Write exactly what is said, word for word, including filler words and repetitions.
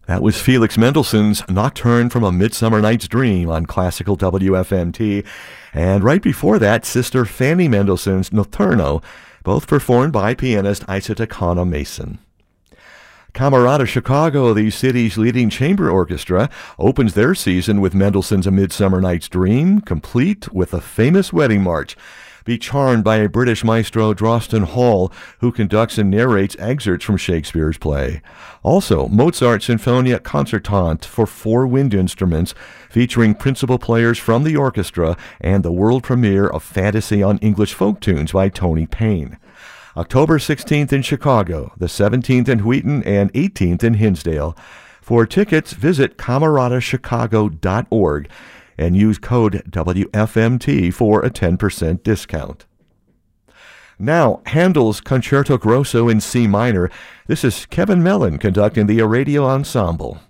That was Felix Mendelssohn's Nocturne from a Midsummer Night's Dream on Classical W F M T. And right before that, Sister Fanny Mendelssohn's Notturno, both performed by pianist Isata Mason. Camerata Chicago, the city's leading chamber orchestra, opens their season with Mendelssohn's A Midsummer Night's Dream, complete with a famous wedding march. Be charmed by a British maestro, Drosten Hall, who conducts and narrates excerpts from Shakespeare's play. Also, Mozart's Sinfonia Concertante for four wind instruments, featuring principal players from the orchestra, and the world premiere of Fantasy on English Folk Tunes by Tony Payne. October sixteenth in Chicago, the seventeenth in Wheaton, and eighteenth in Hinsdale. For tickets, visit camerata chicago dot org and use code W F M T for a ten percent discount. Now, Handel's Concerto Grosso in C minor. This is Kevin Mellon conducting the Aradio Ensemble.